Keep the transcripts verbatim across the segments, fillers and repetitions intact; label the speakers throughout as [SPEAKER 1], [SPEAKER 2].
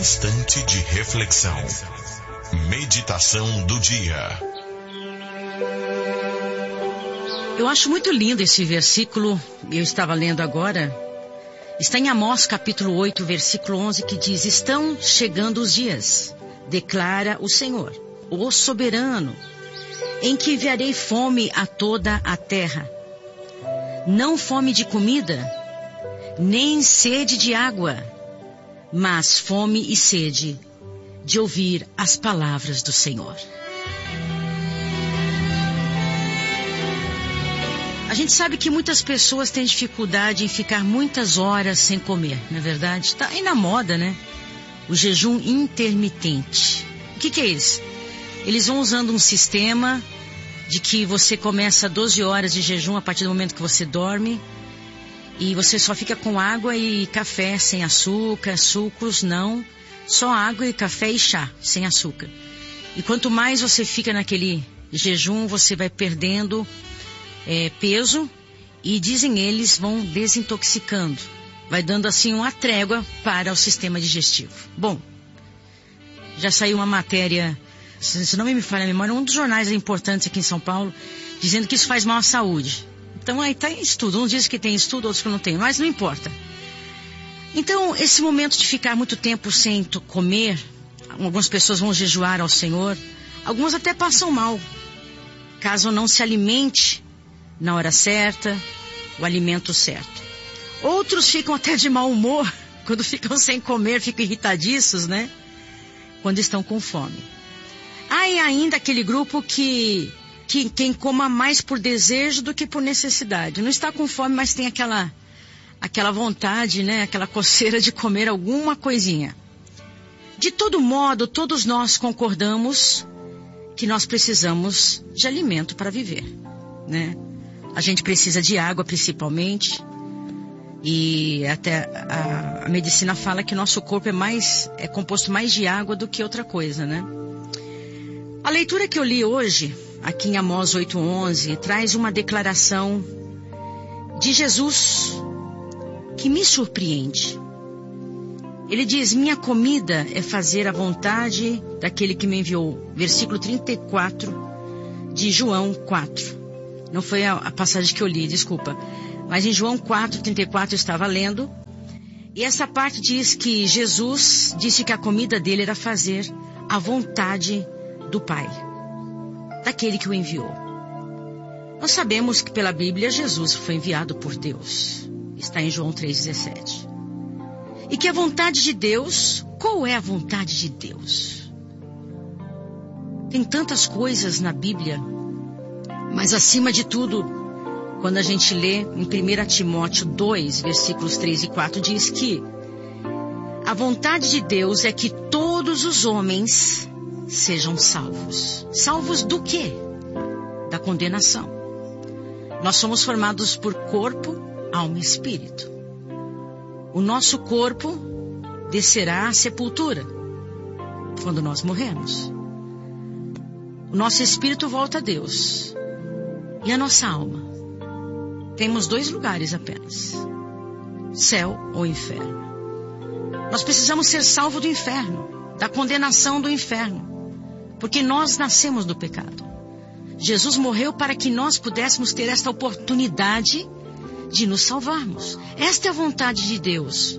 [SPEAKER 1] instante de reflexão. Meditação do dia.
[SPEAKER 2] Eu acho muito lindo esse versículo, eu estava lendo agora. Está em Amós capítulo oito, versículo onze, que diz: estão chegando os dias, declara o Senhor, o soberano, em que enviarei fome a toda a terra. Não fome de comida, nem sede de água, mas fome e sede de ouvir as palavras do Senhor. A gente sabe que muitas pessoas têm dificuldade em ficar muitas horas sem comer, não é verdade? Está aí na moda, né? O jejum intermitente. O que, que é isso? Eles vão usando um sistema de que você começa doze horas de jejum a partir do momento que você dorme, e você só fica com água e café sem açúcar, sucos não, só água e café e chá sem açúcar. E quanto mais você fica naquele jejum, você vai perdendo é, peso, e dizem eles, vão desintoxicando, vai dando assim uma trégua para o sistema digestivo. Bom, já saiu uma matéria, se não me falha a memória, um dos jornais importantes aqui em São Paulo, dizendo que isso faz mal à saúde. Então aí está em estudo, uns dizem que tem estudo, outros que não tem, mas não importa. Então esse momento de ficar muito tempo sem comer, algumas pessoas vão jejuar ao Senhor, algumas até passam mal, caso não se alimente na hora certa, o alimento certo. Outros ficam até de mau humor, quando ficam sem comer, ficam irritadiços, né? Quando estão com fome. Há ainda aquele grupo que, que quem coma mais por desejo do que por necessidade. Não está com fome, mas tem aquela, aquela vontade, né? Aquela coceira de comer alguma coisinha. De todo modo, todos nós concordamos que nós precisamos de alimento para viver, né? A gente precisa de água principalmente. E até a, a medicina fala que nosso corpo é mais, é composto mais de água do que outra coisa, né? A leitura que eu li hoje, aqui em Amós oito, onze, traz uma declaração de Jesus que me surpreende. Ele diz: minha comida é fazer a vontade daquele que me enviou. Versículo trinta e quatro de João quatro. Não foi a, a passagem que eu li, desculpa. Mas em João quatro, trinta e quatro eu estava lendo. E essa parte diz que Jesus disse que a comida dele era fazer a vontade do Pai, daquele que o enviou. Nós sabemos que pela Bíblia Jesus foi enviado por Deus. Está em João três, dezessete. E que a vontade de Deus, qual é a vontade de Deus? Tem tantas coisas na Bíblia, mas acima de tudo, quando a gente lê em primeiro Timóteo dois, versículos três e quatro, diz que a vontade de Deus é que todos os homens sejam salvos. Salvos do quê? Da condenação. Nós somos formados por corpo, alma e espírito. O nosso corpo descerá à sepultura quando nós morrermos. O nosso espírito volta a Deus. E a nossa alma? Temos dois lugares apenas: céu ou inferno. Nós precisamos ser salvos do inferno, da condenação do inferno, porque nós nascemos do pecado. Jesus morreu para que nós pudéssemos ter esta oportunidade de nos salvarmos. Esta é a vontade de Deus.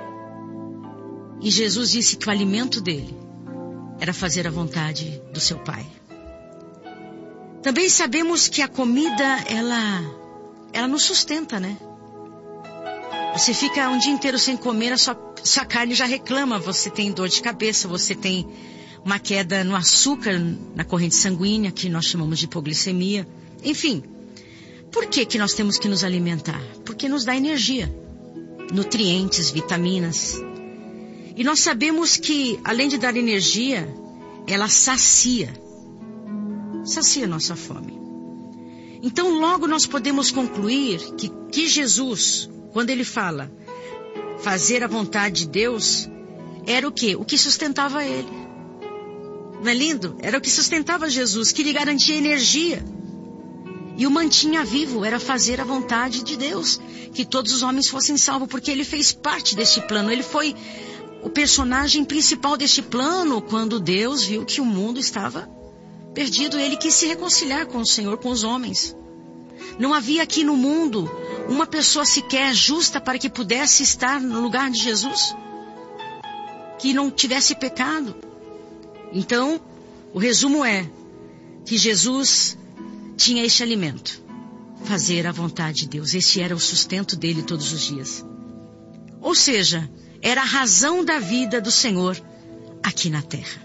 [SPEAKER 2] E Jesus disse que o alimento dele era fazer a vontade do seu Pai. Também sabemos que a comida, ela, ela nos sustenta, né? Você fica um dia inteiro sem comer, a sua, sua carne já reclama, você tem dor de cabeça, você tem uma queda no açúcar, na corrente sanguínea, que nós chamamos de hipoglicemia. Enfim, por que que nós temos que nos alimentar? Porque nos dá energia, nutrientes, vitaminas. E nós sabemos que, além de dar energia, ela sacia. Sacia nossa fome. Então logo nós podemos concluir que, que Jesus, quando ele fala fazer a vontade de Deus, era o quê? O que sustentava ele. Não é lindo? Era o que sustentava Jesus, que lhe garantia energia e o mantinha vivo. Era fazer a vontade de Deus, que todos os homens fossem salvos, porque ele fez parte deste plano. Ele foi o personagem principal deste plano quando Deus viu que o mundo estava perdido. Ele quis se reconciliar com o Senhor, com os homens. Não havia aqui no mundo uma pessoa sequer justa para que pudesse estar no lugar de Jesus, que não tivesse pecado. Então, o resumo é que Jesus tinha este alimento, fazer a vontade de Deus. Esse era o sustento dele todos os dias. Ou seja, era a razão da vida do Senhor aqui na terra.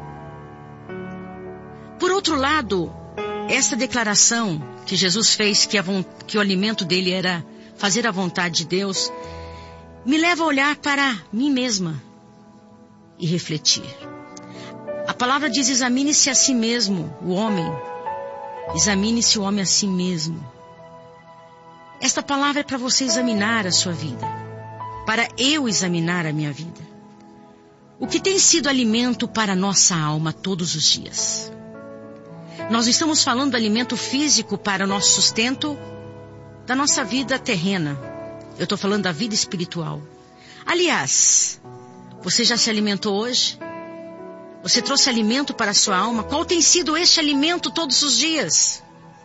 [SPEAKER 2] Por outro lado, essa declaração que Jesus fez, que, a, que o alimento dele era fazer a vontade de Deus, me leva a olhar para mim mesma e refletir. A palavra diz: examine-se a si mesmo, o homem. Examine-se o homem a si mesmo. Esta palavra é para você examinar a sua vida, para eu examinar a minha vida. O que tem sido alimento para a nossa alma todos os dias? Nós estamos falando do alimento físico para o nosso sustento da nossa vida terrena. Eu estou falando da vida espiritual. Aliás, você já se alimentou hoje? Você trouxe alimento para a sua alma? Qual tem sido este alimento todos os dias?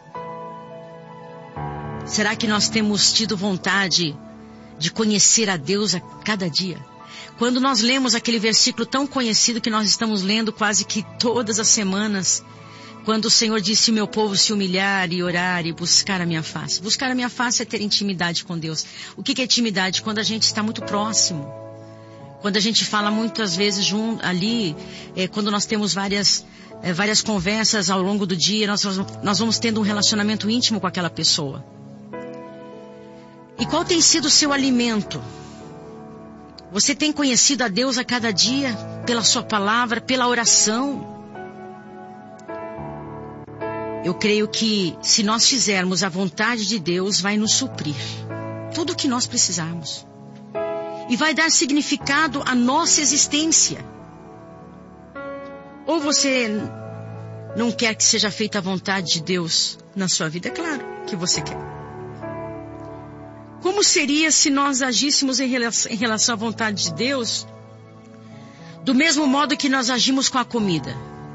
[SPEAKER 2] Será que nós temos tido vontade de conhecer a Deus a cada dia? Quando nós lemos aquele versículo tão conhecido que nós estamos lendo quase que todas as semanas, quando o Senhor disse: meu povo se humilhar e orar e buscar a minha face. Buscar a minha face é ter intimidade com Deus. O que é intimidade? Quando a gente está muito próximo. Quando a gente fala muitas vezes junto, ali, é, quando nós temos várias, é, várias conversas ao longo do dia, nós, nós vamos tendo um relacionamento íntimo com aquela pessoa. E qual tem sido o seu alimento? Você tem conhecido a Deus a cada dia, pela sua palavra, pela oração? Eu creio que se nós fizermos a vontade de Deus, vai nos suprir tudo o que nós precisarmos. E vai dar significado à nossa existência. Ou você não quer que seja feita a vontade de Deus na sua vida? É claro que você quer. Como seria se nós agíssemos em relação, em relação à vontade de Deus do mesmo modo que nós agimos com a comida?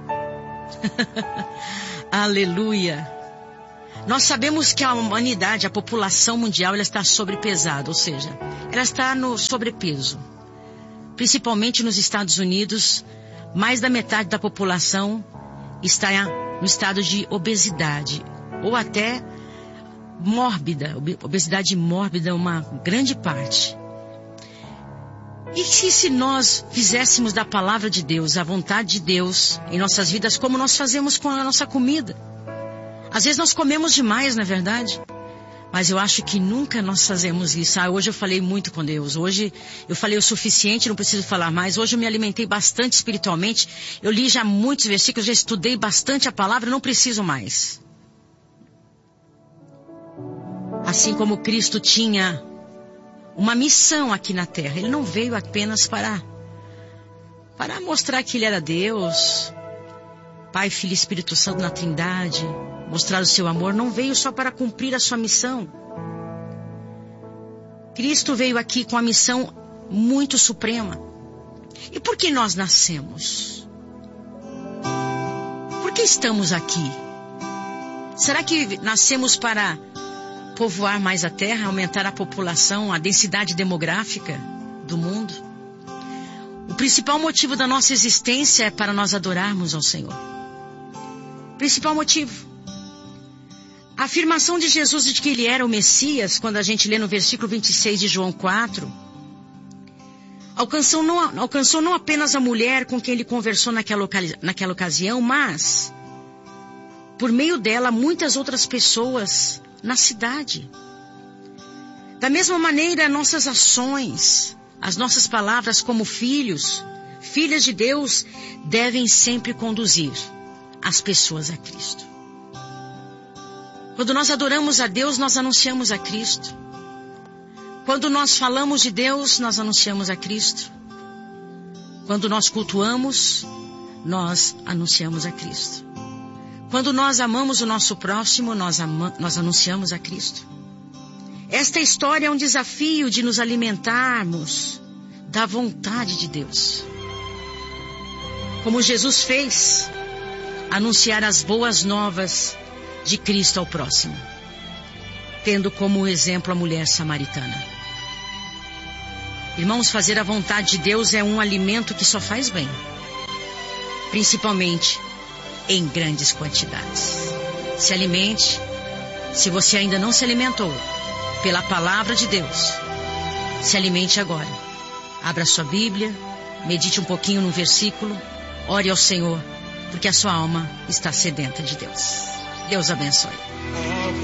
[SPEAKER 2] Aleluia! Nós sabemos que a humanidade, a população mundial, ela está sobrepesada, ou seja, ela está no sobrepeso. Principalmente nos Estados Unidos, mais da metade da população está no estado de obesidade, ou até mórbida, obesidade mórbida, uma grande parte. E se, se nós fizéssemos da palavra de Deus, a vontade de Deus em nossas vidas, como nós fazemos com a nossa comida? Às vezes nós comemos demais, não é verdade? Mas eu acho que nunca nós fazemos isso. Ah, hoje eu falei muito com Deus. Hoje eu falei o suficiente, não preciso falar mais. Hoje eu me alimentei bastante espiritualmente. Eu li já muitos versículos, já estudei bastante a palavra, não preciso mais. Assim como Cristo tinha uma missão aqui na terra. Ele não veio apenas para, para mostrar que ele era Deus, Pai, Filho e Espírito Santo na Trindade, mostrar o seu amor. Não veio só para cumprir a sua missão. Cristo veio aqui com a missão muito suprema. E por que nós nascemos? Por que estamos aqui? Será que nascemos para povoar mais a terra, aumentar a população, a densidade demográfica do mundo? O principal motivo da nossa existência é para nós adorarmos ao Senhor. Principal motivo. A afirmação de Jesus de que ele era o Messias, quando a gente lê no versículo vinte e seis de João quatro, alcançou não, alcançou não apenas a mulher com quem ele conversou naquela, naquela ocasião, mas, por meio dela, muitas outras pessoas na cidade. Da mesma maneira, nossas ações, as nossas palavras como filhos, filhas de Deus, devem sempre conduzir as pessoas a Cristo. Quando nós adoramos a Deus, nós anunciamos a Cristo. Quando nós falamos de Deus, nós anunciamos a Cristo. Quando nós cultuamos, nós anunciamos a Cristo. Quando nós amamos o nosso próximo, nós, ama, nós anunciamos a Cristo. Esta história é um desafio de nos alimentarmos da vontade de Deus. Como Jesus fez, anunciar as boas novas de Cristo ao próximo, tendo como exemplo a mulher samaritana. Irmãos, fazer a vontade de Deus é um alimento que só faz bem, principalmente em grandes quantidades. Se alimente, se você ainda não se alimentou, pela palavra de Deus. Se alimente agora. Abra sua Bíblia, medite um pouquinho no versículo, ore ao Senhor, porque a sua alma está sedenta de Deus. Deus abençoe.